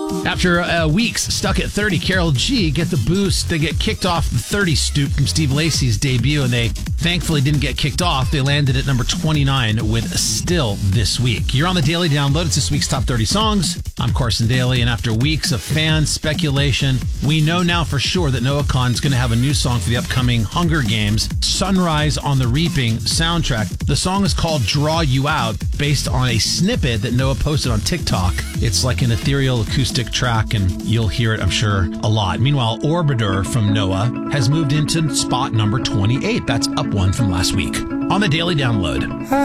After weeks stuck at 30, Karol G get the boost. They get kicked off the 30 stoop from Steve Lacy's debut, and they thankfully didn't get kicked off. They landed at number 29 with Still this week. You're on the Daily Download. It's this week's top 30 songs. I'm Carson Daly, and after weeks of fan speculation, we know now for sure that Noah Kahan's going to have a new song for the upcoming Hunger Games Sunrise on the Reaping soundtrack. The song is called Draw You Out, based on a snippet that Noah posted on TikTok. It's like an ethereal acoustic track, and you'll hear it, I'm sure, a lot. Meanwhile, Orbiter from Noah has moved into spot number 28. That's up one from last week. On the Daily Download.